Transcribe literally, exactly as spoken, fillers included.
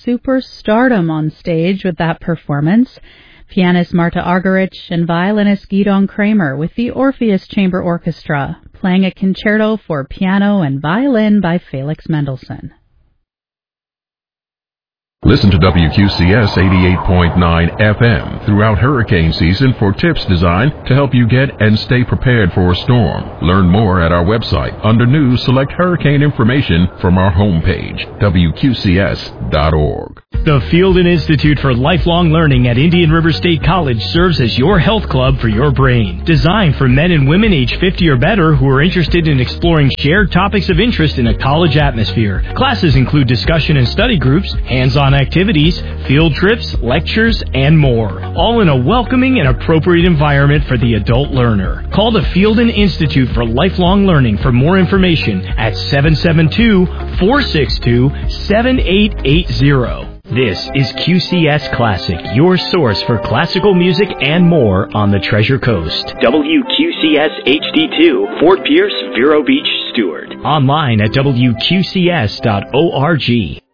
superstardom on stage with that performance. Pianist Marta Argerich and violinist Gidon Kramer with the Orpheus Chamber Orchestra, playing a concerto for piano and violin by Felix Mendelssohn. Listen to W Q C S eighty-eight point nine F M throughout hurricane season for tips designed to help you get and stay prepared for a storm. Learn more at our website. Under News, select Hurricane Information from our homepage, W Q C S dot org. The Fielden Institute for Lifelong Learning at Indian River State College serves as your health club for your brain. Designed for men and women age fifty or better who are interested in exploring shared topics of interest in a college atmosphere. Classes include discussion and study groups, hands-on activities, field trips, lectures, and more. All in a welcoming and appropriate environment for the adult learner. Call the Fielden Institute for Lifelong Learning for more information at seven seven two, four six two, seven eight eight zero. This is Q C S Classic, your source for classical music and more on the Treasure Coast. W Q C S H D two, Fort Pierce, Vero Beach, Stewart. Online at W Q C S dot org.